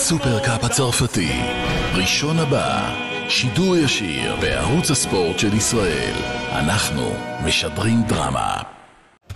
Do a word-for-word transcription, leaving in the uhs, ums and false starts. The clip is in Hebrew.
הסופרקאפ הצרפתי, ראשון הבא, שידור ישיר בערוץ הספורט של ישראל. אנחנו משדרים דרמה.